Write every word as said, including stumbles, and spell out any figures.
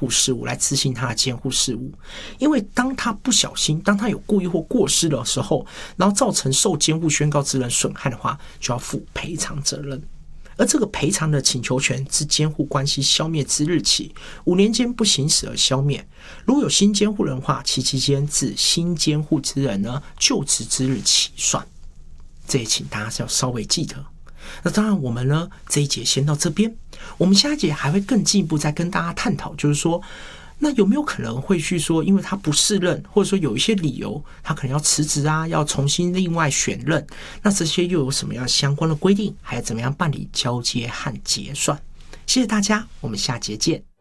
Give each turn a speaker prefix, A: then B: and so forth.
A: 护事务来执行他的监护事务。因为当他不小心，当他有故意或过失的时候，然后造成受监护宣告之人损害的话，就要负赔偿责任。而这个赔偿的请求权自监护关系消灭之日起五年间不行使而消灭。如果有新监护人的话，其期间自新监护之人呢就职之日起算。这也请大家要稍微记得。那当然我们呢这一节先到这边，我们下一节还会更进一步再跟大家探讨，就是说那有没有可能会去说，因为他不适任，或者说有一些理由他可能要辞职啊，要重新另外选任，那这些又有什么样相关的规定，还有怎么样办理交接和结算。谢谢大家，我们下节见。